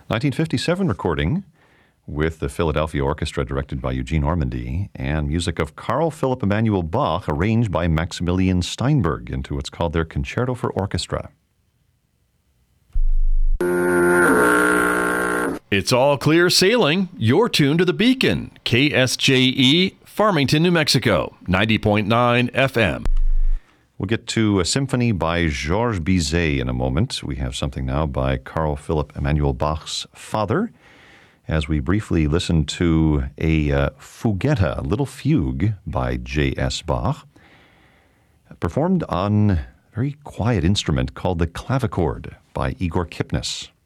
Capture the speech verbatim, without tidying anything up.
nineteen fifty-seven recording with the Philadelphia Orchestra directed by Eugene Ormandy and music of Carl Philipp Emanuel Bach arranged by Maximilian Steinberg into what's called their Concerto for Orchestra. It's all clear sailing. You're tuned to The Beacon, K S J E, Farmington, New Mexico, ninety point nine F M. We'll get to a symphony by Georges Bizet in a moment. We have something now by Carl Philipp Emanuel Bach's father, as we briefly listen to a uh, fuguetta, a little fugue by J S. Bach, performed on a very quiet instrument called the clavichord by Igor Kipnis.